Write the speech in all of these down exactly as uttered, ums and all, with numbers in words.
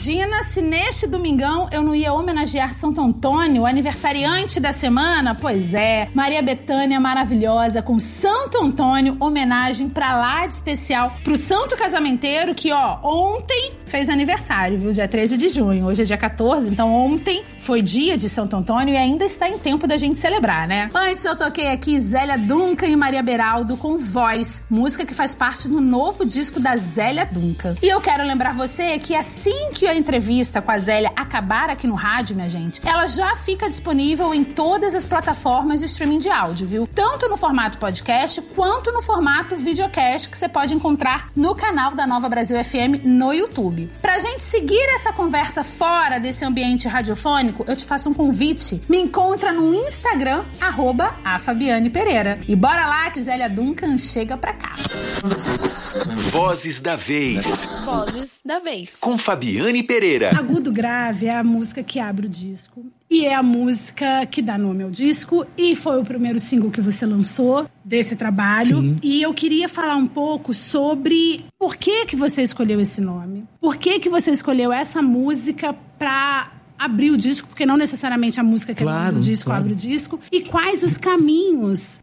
Imagina se neste domingão eu não ia homenagear Santo Antônio, o aniversariante da semana? Pois é, Maria Bethânia maravilhosa com Santo Antônio, homenagem pra lá de especial pro santo casamenteiro que, ó, ontem fez aniversário, viu? Dia treze de junho, hoje é dia quatorze, então ontem foi dia de Santo Antônio e ainda está em tempo da gente celebrar, né? Antes eu toquei aqui Zélia Duncan e Maria Beraldo com Voz, música que faz parte do novo disco da Zélia Duncan. E eu quero lembrar você que assim que a entrevista com a Zélia acabar aqui no rádio, minha gente, ela já fica disponível em todas as plataformas de streaming de áudio, viu? Tanto no formato podcast, quanto no formato videocast, que você pode encontrar no canal da Nova Brasil F M no YouTube. Pra gente seguir essa conversa fora desse ambiente radiofônico, eu te faço um convite. Me encontra no Instagram, arroba a Fabiane Pereira. E bora lá que Zélia Duncan chega pra cá. Vozes da Vez. Vozes da Vez. Com Fabiane Pereira. Agudo Grave é a música que abre o disco. E é a música que dá nome ao disco. E foi o primeiro single que você lançou desse trabalho. Sim. E eu queria falar um pouco sobre por que que você escolheu esse nome. Por que que você escolheu essa música pra abrir o disco, porque não necessariamente a música que claro, é o nome do disco claro. abre o disco. E quais os caminhos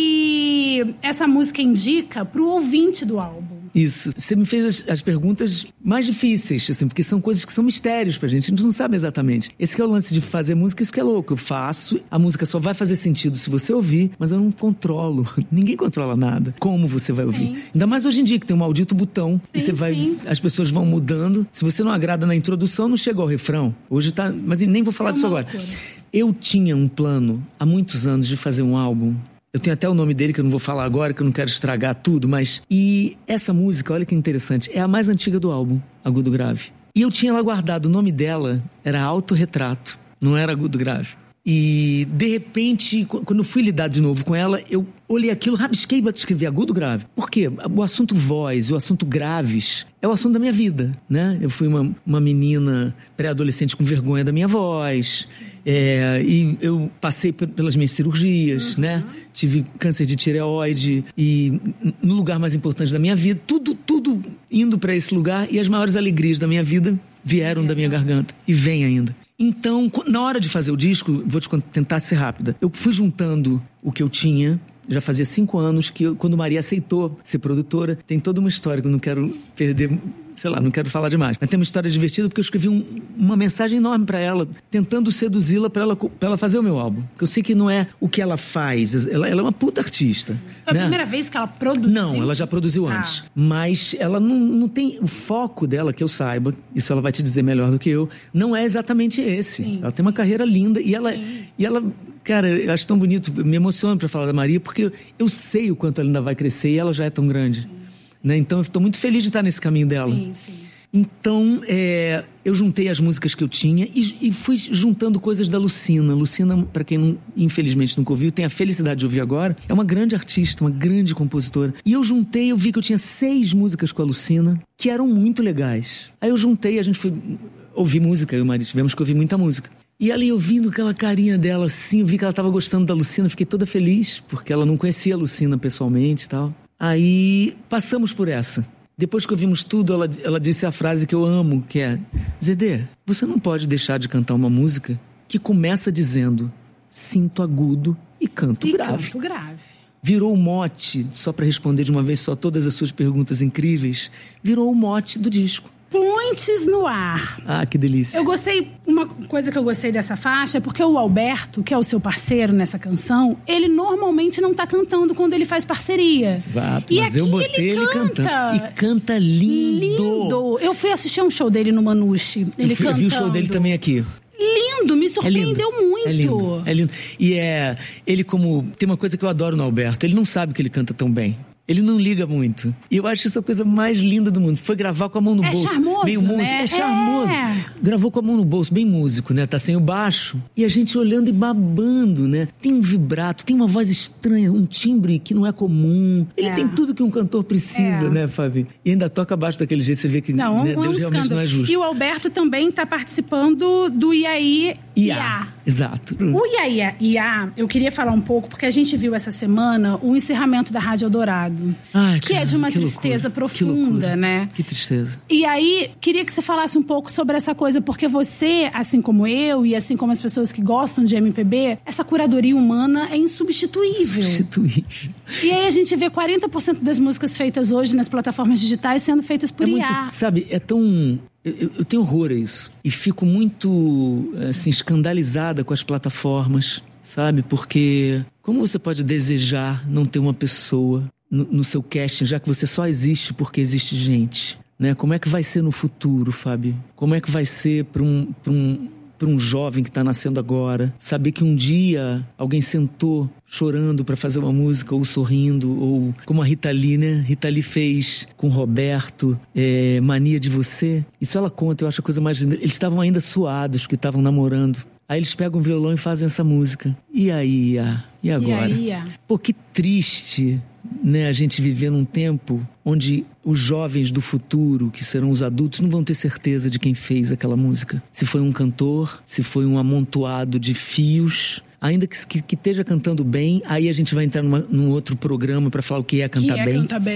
que essa música indica pro ouvinte do álbum? Isso. Você me fez as, as perguntas mais difíceis, assim, porque são coisas que são mistérios pra gente. A gente não sabe exatamente. Esse que é o lance de fazer música, isso que é louco. Eu faço, a música só vai fazer sentido se você ouvir, mas eu não controlo. Ninguém controla nada. Como você vai ouvir? Sim. Ainda mais hoje em dia, que tem um maldito botão. Sim, e você vai... Sim. As pessoas vão mudando. Se você não agrada na introdução, não chega ao refrão. Hoje tá... Mas nem vou falar é disso agora. Loucura. Eu tinha um plano, há muitos anos, de fazer um álbum. Eu tenho até o nome dele, que eu não vou falar agora, que eu não quero estragar tudo, mas... E essa música, olha que interessante, é a mais antiga do álbum, Agudo Grave. E eu tinha lá guardado, o nome dela era Autorretrato, não era Agudo Grave. E, de repente, quando eu fui lidar de novo com ela, eu olhei aquilo, rabisquei e escrevi Agudo Grave. Por quê? O assunto voz, o assunto graves, é o assunto da minha vida, né? Eu fui uma, uma menina pré-adolescente com vergonha da minha voz... É, e eu passei pelas minhas cirurgias, uhum. né? Tive câncer de tireoide e no lugar mais importante da minha vida, tudo, tudo indo para esse lugar, e as maiores alegrias da minha vida vieram é. da minha garganta e vêm ainda. Então, na hora de fazer o disco, vou te tentar ser rápida, eu fui juntando o que eu tinha. Já fazia cinco anos que eu, quando Maria aceitou ser produtora, tem toda uma história que eu não quero perder, sei lá, não quero falar demais. Mas tem uma história divertida porque eu escrevi um, uma mensagem enorme pra ela, tentando seduzi-la pra ela, pra ela fazer o meu álbum. Porque eu sei que não é o que ela faz, ela, ela é uma puta artista. Foi né? a primeira vez que ela produziu? Não, ela já produziu ah. antes. Mas ela não, não tem o foco dela, que eu saiba, isso ela vai te dizer melhor do que eu, não é exatamente esse. Sim, ela sim. tem uma carreira linda e ela... E ela cara, eu acho tão bonito, me emociono pra falar da Maria, porque eu sei o quanto ela ainda vai crescer e ela já é tão grande. Né? Então eu estou muito feliz de estar nesse caminho dela. Sim, sim. Então, é, eu juntei as músicas que eu tinha e, e fui juntando coisas da Lucina. Lucina, para quem não, infelizmente nunca ouviu, tem a felicidade de ouvir agora, é uma grande artista, uma grande compositora. E eu juntei, eu vi que eu tinha seis músicas com a Lucina, que eram muito legais. Aí eu juntei, a gente foi ouvir música, eu e o marido tivemos que ouvir muita música. E ali, ouvindo aquela carinha dela assim, eu vi que ela estava gostando da Lucina, fiquei toda feliz, porque ela não conhecia a Lucina pessoalmente e tal. Aí, passamos por essa. Depois que ouvimos tudo, ela, ela disse a frase que eu amo, que é: Zedê, você não pode deixar de cantar uma música que começa dizendo sinto agudo e canto e grave. canto grave. Virou o mote, só para responder de uma vez só todas as suas perguntas incríveis, virou o mote do disco. Pontes no Ar. Ah, que delícia. Eu gostei, uma coisa que eu gostei dessa faixa é porque o Alberto, que é o seu parceiro nessa canção, ele normalmente não tá cantando quando ele faz parceria. Exato, e mas aqui eu botei ele, ele canta. cantando. E canta lindo. Lindo. Eu fui assistir um show dele no Manouche. Ele eu, fui, eu vi o show dele também aqui. Lindo, me surpreendeu é lindo, muito. É lindo, é lindo. E é, ele como... Tem uma coisa que eu adoro no Alberto, ele não sabe que ele canta tão bem. Ele não liga muito. E eu acho isso a coisa mais linda do mundo. Foi gravar com a mão no é bolso. Charmoso, meio músico. Né? É charmoso. É. Gravou com a mão no bolso, bem músico, né? Tá sem o baixo. E a gente olhando e babando, né? Tem um vibrato, tem uma voz estranha, um timbre que não é comum. Ele é. tem tudo que um cantor precisa, é. né, Fabi? E ainda toca baixo daquele jeito, você vê que não, né, um, Deus um realmente não é justo. E o Alberto também tá participando do Iaí Iá. Exato. O Iaí Iá, eu queria falar um pouco, porque a gente viu essa semana o encerramento da Rádio Eldorado. passado. Ai, que cara, é de uma que tristeza loucura, profunda, que loucura, né? Que tristeza. E aí, queria que você falasse um pouco sobre essa coisa, porque você, assim como eu e assim como as pessoas que gostam de M P B, essa curadoria humana é insubstituível. Insubstituível. E aí a gente vê quarenta por cento das músicas feitas hoje nas plataformas digitais sendo feitas por é I A. muito, sabe, é tão... Eu, eu tenho horror a isso. E fico muito, assim, escandalizada com as plataformas, sabe? Porque como você pode desejar não ter uma pessoa no, no seu casting, já que você só existe porque existe gente, né? Como é que vai ser no futuro, Fábio? Como é que vai ser para um... Pra um para um jovem que está nascendo agora, saber que um dia alguém sentou chorando para fazer uma música, ou sorrindo, ou como a Rita Lee, né? Rita Lee fez com Roberto, é, Mania de Você. Isso ela conta, eu acho a coisa mais linda. Eles estavam ainda suados, que estavam namorando. Aí eles pegam o violão e fazem essa música. E aí, ah, e agora? E aí, ah? Pô, que triste, né, a gente viver num tempo onde os jovens do futuro, que serão os adultos, não vão ter certeza de quem fez aquela música. Se foi um cantor, se foi um amontoado de fios. Ainda que, que, que esteja cantando bem, aí a gente vai entrar numa, num outro programa para falar o que é cantar que é bem. Cantar bem.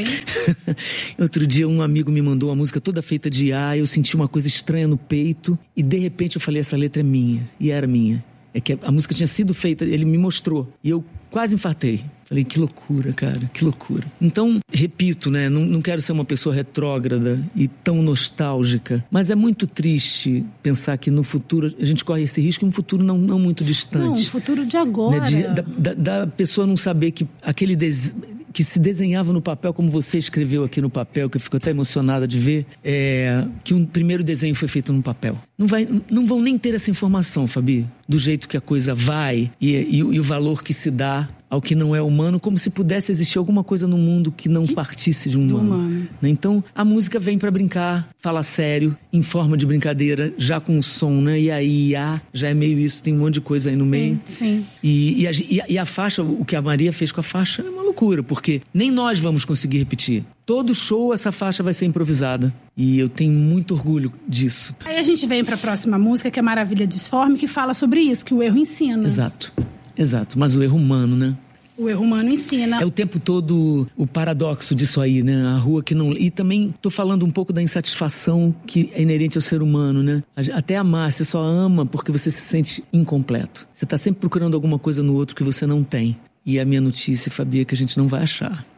Outro dia um amigo me mandou uma música toda feita de I A, eu senti uma coisa estranha no peito e de repente eu falei, essa letra é minha. E era minha. É que a música tinha sido feita, ele me mostrou. E eu quase infartei. Falei, que loucura, cara, que loucura. Então, repito, né, não, não quero ser uma pessoa retrógrada e tão nostálgica, mas é muito triste pensar que no futuro, a gente corre esse risco em um futuro não, não muito distante. Não, um futuro de agora. Né, de, da, da, da pessoa não saber que aquele desenho que se desenhava no papel, como você escreveu aqui no papel, que eu fico até emocionada de ver, é, que um primeiro desenho foi feito no papel. Não, vai, não vão nem ter essa informação, Fabi, do jeito que a coisa vai e, e, e o valor que se dá ao que não é humano, como se pudesse existir alguma coisa no mundo que não partisse de um humano. humano. Então, a música vem pra brincar, fala sério, em forma de brincadeira, já com o som, né? E aí, a, já é meio isso, tem um monte de coisa aí no meio. Sim, sim. E, e, a, e, a, e a faixa, o que a Maria fez com a faixa é uma loucura, porque nem nós vamos conseguir repetir. Todo show essa faixa vai ser improvisada. E eu tenho muito orgulho disso. Aí a gente vem pra próxima música, que é Maravilha Disforme, que fala sobre isso, que o erro ensina. Exato. Exato, mas o erro humano, né? O erro humano ensina. É o tempo todo o paradoxo disso aí, né? A rua que não... E também tô falando um pouco da insatisfação que é inerente ao ser humano, né? Até amar, você só ama porque você se sente incompleto. Você tá sempre procurando alguma coisa no outro que você não tem. E a minha notícia, Fabi, é que a gente não vai achar.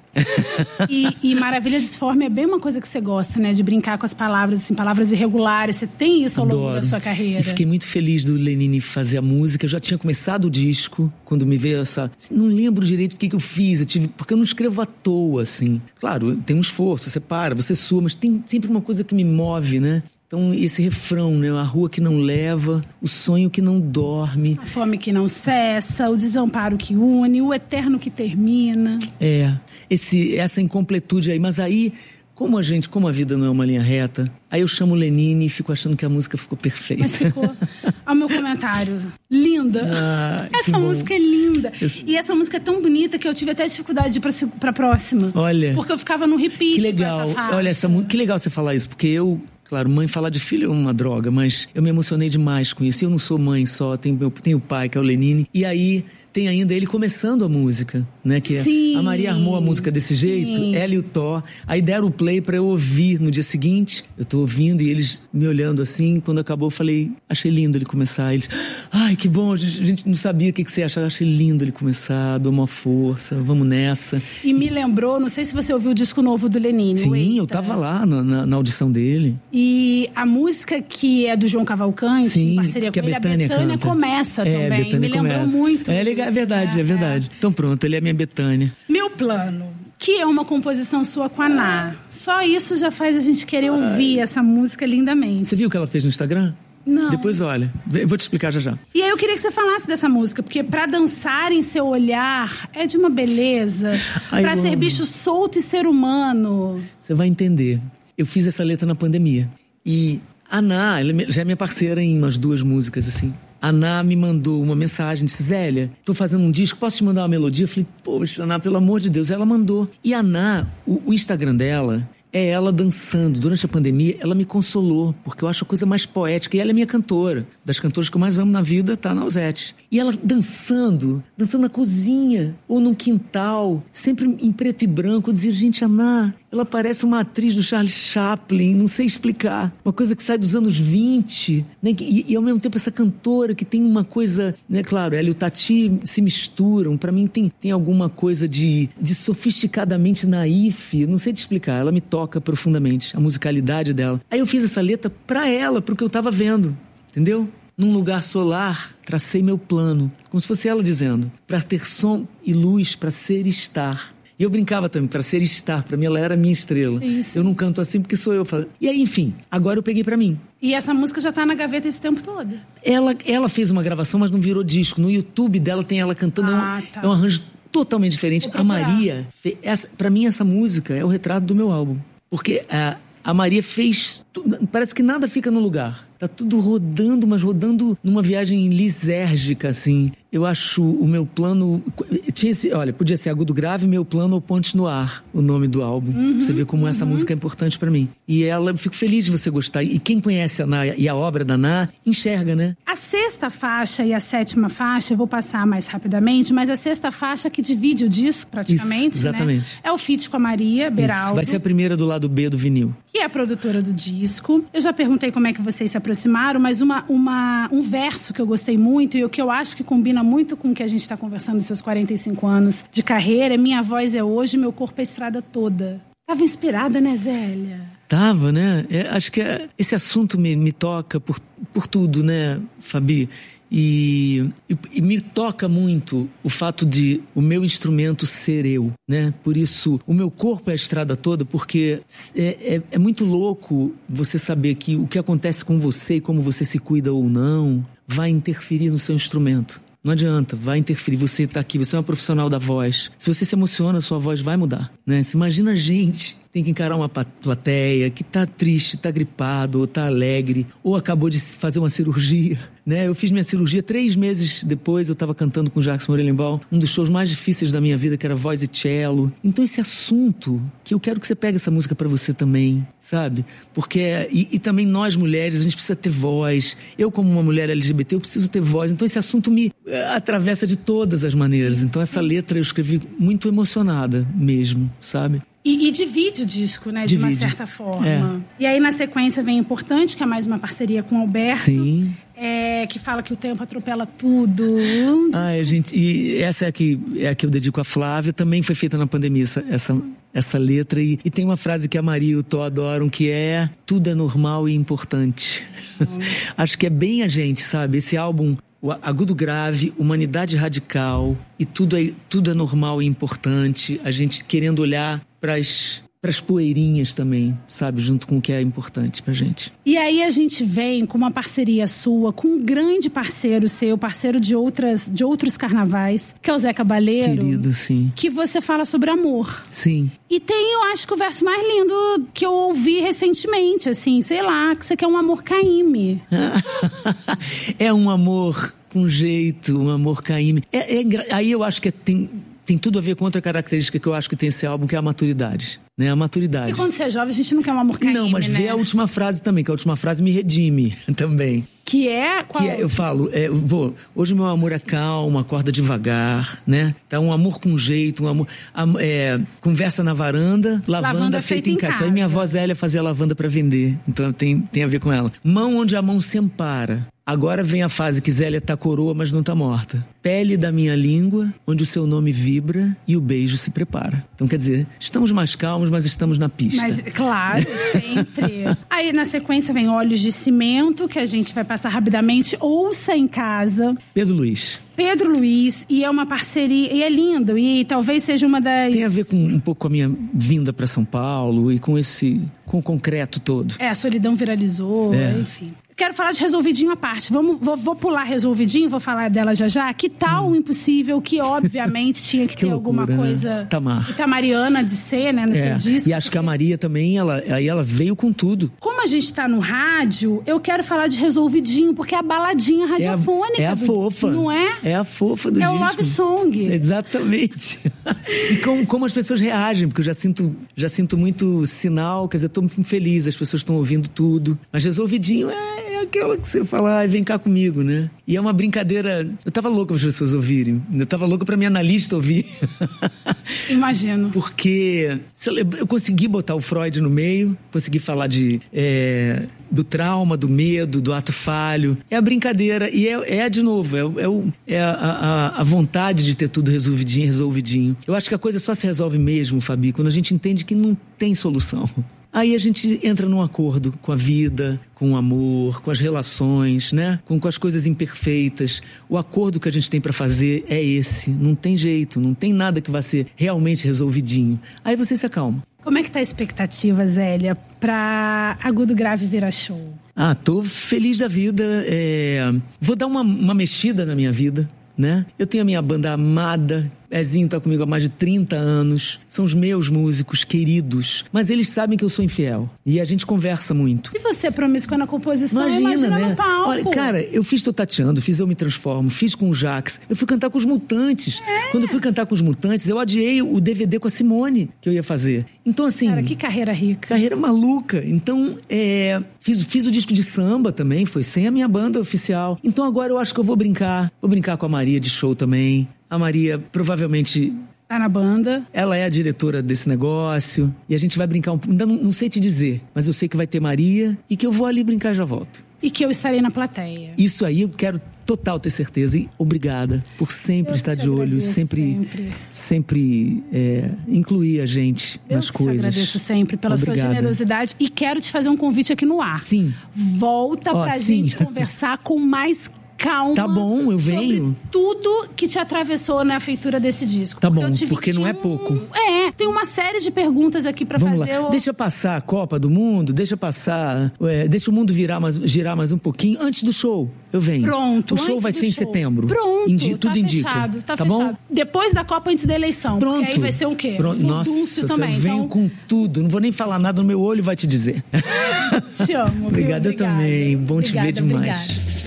E, e Maravilha Disforme é bem uma coisa que você gosta, né? De brincar com as palavras, assim, palavras irregulares. Você tem isso ao longo Adoro. da sua carreira. E fiquei muito feliz do Lenine fazer a música. Eu já tinha começado o disco, quando me veio essa... Não lembro direito o que, que eu fiz. Eu tive... Porque eu não escrevo à toa, assim. Claro, tem um esforço, você para, você sua, mas tem sempre uma coisa que me move, né? Então, esse refrão, né? A rua que não leva, o sonho que não dorme. A fome que não cessa, o desamparo que une, o eterno que termina. É, esse, essa incompletude aí. Mas aí, como a gente, como a vida não é uma linha reta, aí eu chamo o Lenine e fico achando que a música ficou perfeita. Mas ficou, ao meu comentário, linda. Ah, essa música é linda. Eu... E essa música é tão bonita que eu tive até dificuldade de ir pra, pra próxima. Olha. Porque eu ficava no repeat. Que legal. Com essa faixa. Olha, essa, que legal você falar isso, porque eu... Claro, mãe falar de filho é uma droga, mas eu me emocionei demais com isso. Eu não sou mãe só, tenho, meu, tenho o pai, que é o Lenine. E aí tem ainda ele começando a música, né? Que sim, a Maria armou a música desse jeito, sim. ela e o Thó. Aí deram o play pra eu ouvir no dia seguinte. Eu tô ouvindo e eles me olhando assim. Quando acabou, eu falei, achei lindo ele começar. Eles, ai, que bom, a gente não sabia o que, que você achava. Achei lindo ele começar, dou uma força, vamos nessa. E me lembrou, não sei se você ouviu o disco novo do Lenine. Sim, eu tava lá na, na, na audição dele. E a música que é do João Cavalcante, sim, em parceria que com ele, a Bethânia, a Bethânia canta. começa é, também. Bethânia me lembrou começa. muito. É legal, é verdade, né? é verdade. Então pronto, ele é a minha Bethânia. Meu Plano, que é uma composição sua com a Ná. Só isso já faz a gente querer ouvir essa música lindamente. Você viu o que ela fez no Instagram? Não. Depois olha, eu vou te explicar já já. E aí eu queria que você falasse dessa música, porque pra dançar em seu olhar é de uma beleza. Ai, pra ser amo. bicho solto e ser humano. Você vai entender. Eu fiz essa letra na pandemia. E a Ná, ela já é minha parceira em umas duas músicas, assim. A Ná me mandou uma mensagem, disse, Zélia, tô fazendo um disco, posso te mandar uma melodia? Eu falei, poxa, Ná, pelo amor de Deus. Ela mandou. E a Ná, o, o Instagram dela é ela dançando. Durante a pandemia, ela me consolou, porque eu acho a coisa mais poética. E ela é minha cantora. Das cantoras que eu mais amo na vida, tá na Nausete. E ela dançando, dançando na cozinha, ou num quintal, sempre em preto e branco. Eu dizia, gente, a Ná, ela parece uma atriz do Charlie Chaplin, não sei explicar. Uma coisa que sai dos anos vinte, né? E, e ao mesmo tempo essa cantora que tem uma coisa, né? Claro, ela e o Tati se misturam. Pra mim tem, tem alguma coisa de, de sofisticadamente naif, não sei te explicar. Ela me toca profundamente, a musicalidade dela. Aí eu fiz essa letra pra ela, pro que eu tava vendo, entendeu? Num lugar solar, tracei meu plano, como se fosse ela dizendo, pra ter som e luz, pra ser e estar. E eu brincava também, pra ser e estar, pra mim ela era a minha estrela. Sim, sim. Eu não canto assim porque sou eu. E aí, enfim, agora eu peguei pra mim. E essa música já tá na gaveta esse tempo todo? Ela, ela fez uma gravação, mas não virou disco. No YouTube dela tem ela cantando, ah, é, um, tá. é um arranjo totalmente diferente. A Maria, essa, pra mim essa música é o retrato do meu álbum. Porque a, a Maria fez, parece que nada fica no lugar. Tá tudo rodando, mas rodando numa viagem lisérgica, assim. Eu acho o meu plano... Tinha esse, olha, podia ser Agudo Grave, Meu Plano ou Pontes no Ar, o nome do álbum. Uhum, você vê como uhum. essa música é importante pra mim. E ela, fico feliz de você gostar. E quem conhece a Ná e a obra da Ná, enxerga, né? A sexta faixa e a sétima faixa, eu vou passar mais rapidamente, mas a sexta faixa que divide o disco, praticamente, Isso, exatamente. Né? É o feat com a Maria Beraldo. Isso, vai ser a primeira do lado B do vinil. Que é a produtora do disco. Eu já perguntei como é que vocês se aproximaram, mas uma, uma, um verso que eu gostei muito e o que eu acho que combina muito com o que a gente está conversando nos seus quarenta e cinco anos de carreira é Minha Voz é Hoje, Meu Corpo é a Estrada Toda. Tava inspirada, né, Zélia? Tava, né? É, acho que é, esse assunto me, me toca por, por tudo, né, Fabi? E, e, e me toca muito o fato de o meu instrumento ser eu, né? Por isso, o meu corpo é a estrada toda, porque é, é, é muito louco você saber que o que acontece com você e como você se cuida ou não vai interferir no seu instrumento. Não adianta, vai interferir. Você está aqui, você é uma profissional da voz. Se você se emociona, sua voz vai mudar, né? Se imagina a gente tem que encarar uma plateia que tá triste, tá gripado, ou tá alegre, ou acabou de fazer uma cirurgia, né? Eu fiz minha cirurgia três meses depois, eu tava cantando com o Jackson Morelenbaum, um dos shows mais difíceis da minha vida, que era voz e cello. Então esse assunto, que eu quero que você pegue essa música pra você também, sabe? Porque, e, e também nós mulheres, a gente precisa ter voz. Eu como uma mulher L G B T, eu preciso ter voz. Então esse assunto me atravessa de todas as maneiras. Então essa letra eu escrevi muito emocionada mesmo, sabe? E, e divide o disco, né? Divide. De uma certa forma. É. E aí, na sequência, vem Importante, que é mais uma parceria com o Alberto. Sim. É, que fala que o tempo atropela tudo. Ah, gente, e essa é a, que, é a que eu dedico a Flávia. Também foi feita na pandemia, essa, essa, essa letra. E, e tem uma frase que a Maria e o Tó adoram, que é: tudo é normal e importante. Hum. Acho que é bem a gente, sabe? Esse álbum... O Agudo Grave, Humanidade Radical, e tudo é, tudo é normal e importante. A gente querendo olhar para as poeirinhas também, sabe? Junto com o que é importante pra gente. E aí a gente vem com uma parceria sua, com um grande parceiro seu, parceiro de, outras, de outros carnavais, que é o Zé Cabaleiro. Querido, sim. Que você fala sobre amor. Sim. E tem, eu acho que o verso mais lindo que eu ouvi recentemente, assim, sei lá, que você quer um amor caíme. É um amor com jeito, um amor caíme. É, é, aí eu acho que é, tem, tem tudo a ver com outra característica que eu acho que tem esse álbum, que é a maturidade. Né, a maturidade. E quando você é jovem, a gente não quer um amor caíme, Não, mas né? vê a última frase também, que a última frase me redime também. Que é? Qual? Que é, eu falo, é, vou, hoje meu amor é calmo, acorda devagar, né? Tá um amor com jeito, um amor... É, conversa na varanda, lavanda, lavanda feita, feita em casa. casa. Aí minha avó Zélia fazia lavanda pra vender, então tem, tem a ver com ela. Mão onde a mão se ampara. Agora vem a fase que Zélia tá coroa, mas não tá morta. Pele da minha língua, onde o seu nome vibra e o beijo se prepara. Então, quer dizer, estamos mais calmos, mas estamos na pista. Mas, claro, sempre. Aí, na sequência, vem Olhos de Cimento, que a gente vai passar rapidamente. Ouça em Casa. Pedro Luiz. Pedro Luiz, e é uma parceria, e é lindo, e talvez seja uma das... Tem a ver com, um pouco com a minha vinda para São Paulo e com esse, com o concreto todo. É, a solidão viralizou, é. enfim. Quero falar de Resolvidinho à parte. Vamos, vou, vou pular Resolvidinho, vou falar dela já já. Que tal hum. o Impossível, que obviamente tinha que, que ter loucura, alguma coisa... Né? Tamar. Itamariana de ser, né, no é. seu disco. E acho que a Maria também, ela, aí ela veio com tudo. Como a gente tá no rádio, eu quero falar de Resolvidinho, porque é a baladinha radiofônica. É a, é a do, fofa. Não é? É a fofa do é disco. É o love song. Exatamente. E como, como as pessoas reagem, porque eu já sinto, já sinto muito sinal, quer dizer, eu tô muito feliz, as pessoas estão ouvindo tudo. Mas Resolvidinho é, é aquela que você fala, ah, vem cá comigo, né? E é uma brincadeira... Eu tava louco para as pessoas ouvirem. Eu tava louco pra minha analista ouvir. Imagino. Porque eu consegui botar o Freud no meio, consegui falar de... É, do trauma, do medo, do ato falho. É a brincadeira. E é, é de novo, é, é, o, é a, a, a vontade de ter tudo resolvidinho, resolvidinho. Eu acho que a coisa só se resolve mesmo, Fabi, quando a gente entende que não tem solução. Aí a gente entra num acordo com a vida, com o amor, com as relações, né? Com, com as coisas imperfeitas. O acordo que a gente tem pra fazer é esse. Não tem jeito, não tem nada que vá ser realmente resolvidinho. Aí você se acalma. Como é que tá a expectativa, Zélia, pra Agudo Grave virar show? Ah, tô feliz da vida. É... Vou dar uma, uma mexida na minha vida, né? Eu tenho a minha banda amada. Ezinho tá comigo há mais de trinta anos. São os meus músicos queridos. Mas eles sabem que eu sou infiel. E a gente conversa muito. Se você é promíscua na composição, imagina, imagina né? no palco. Olha, cara, eu fiz Tô Tateando, fiz Eu Me Transformo, fiz com o Jax. Eu fui cantar com os Mutantes. É. Quando eu fui cantar com os Mutantes, eu adiei o D V D com a Simone que eu ia fazer. Então, assim... Cara, que carreira rica. Carreira maluca. Então, é... Fiz, fiz o disco de samba também, foi sem a minha banda oficial. Então agora eu acho que eu vou brincar. Vou brincar com a Maria de show também. A Maria provavelmente... Tá na banda. Ela é a diretora desse negócio. E a gente vai brincar um pouco. Ainda não, não sei te dizer, mas eu sei que vai ter Maria e que eu vou ali brincar e já volto. E que eu estarei na plateia. Isso aí eu quero total ter certeza. E obrigada por sempre eu estar de olho, sempre, sempre, sempre é, incluir a gente eu nas coisas. Eu te agradeço sempre pela Obrigada. sua generosidade. E quero te fazer um convite aqui no ar. Sim. Volta Ó, pra sim. gente conversar com mais calma. Tá bom, eu venho. Sobre tudo que te atravessou na feitura desse disco. Tá porque bom, eu tive, porque não é um, pouco. É, tem uma série de perguntas aqui pra Vamos fazer. lá. Eu... Deixa passar a Copa do Mundo, deixa passar, é, deixa o mundo virar mais, girar mais um pouquinho antes do show. Eu venho. Pronto. O show antes vai do ser em show. setembro. Pronto. Indi, tá tudo fechado, indica. Tá, tá fechado. bom? Depois da Copa antes da eleição. Pronto. Porque aí vai ser o quê? Pronto. Nossa, também. eu venho então... com tudo. Não vou nem falar nada, no meu olho vai te dizer. Te amo. Obrigada, eu também. Bom obrigada, te ver demais. Obrigada.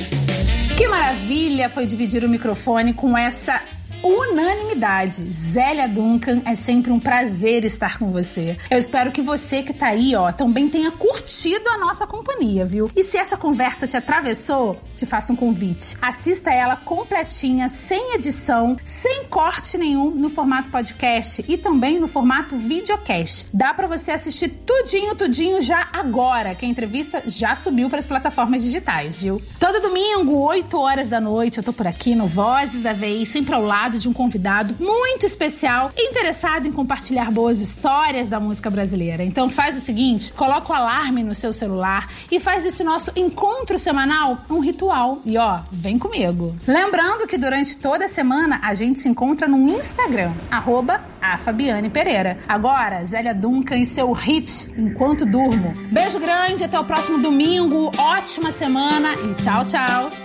Que maravilha foi dividir o microfone com essa unanimidade. Zélia Duncan, é sempre um prazer estar com você. Eu espero que você que tá aí, ó, também tenha curtido a nossa companhia, viu? E se essa conversa te atravessou, te faço um convite. Assista ela completinha, sem edição, sem corte nenhum, no formato podcast e também no formato videocast. Dá pra você assistir tudinho, tudinho já agora, que a entrevista já subiu para as plataformas digitais, viu? Todo domingo, oito horas da noite, eu tô por aqui no Vozes da Vez, sempre ao lado de um convidado muito especial, interessado em compartilhar boas histórias da música brasileira. Então faz o seguinte, coloca o alarme no seu celular e faz desse nosso encontro semanal um ritual. E ó, vem comigo. Lembrando que durante toda a semana a gente se encontra no Instagram, arroba a Fabiane Pereira. Agora, Zélia Duncan e seu hit Enquanto Durmo. Beijo grande, até o próximo domingo, ótima semana e tchau, tchau.